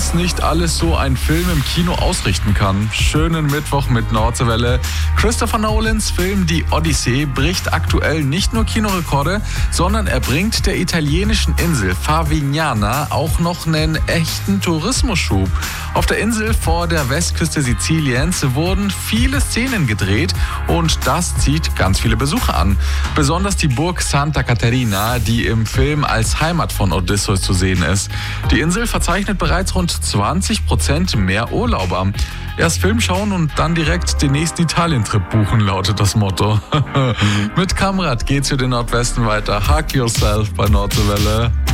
was nicht alles so ein Film im Kino ausrichten kann. Schönen Mittwoch mit Nordseewelle. Christopher Nolans Film Die Odyssee bricht aktuell nicht nur Kinorekorde, sondern er bringt der italienischen Insel Favignana auch noch einen echten Tourismusschub. Auf der Insel vor der Westküste Siziliens wurden viele Szenen gedreht und das zieht ganz viele Besucher an. Besonders die Burg Santa Caterina, die im Film als Heimat von Odysseus zu sehen ist. Die Insel verzeichnet bereits rund 20% mehr Urlauber. Erst Film schauen und dann direkt den nächsten Italien-Trip buchen, lautet das Motto. Mit Kamrat geht's für den Nordwesten weiter. Hug yourself bei Nordseewelle.